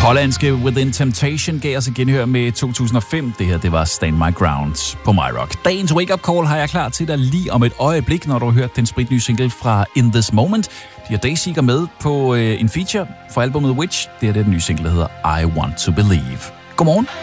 Hollandske Within Temptation gav os genhør med 2005. Det her, det var Stand My Ground på My Rock. Dagens wake-up call har jeg klar til dig lige om et øjeblik, når du har hørt den spritnye single fra In This Moment. De har Dayseeker med på en feature for albumet Witch. Det er den nye single, der hedder I Want To Believe. Godmorgen.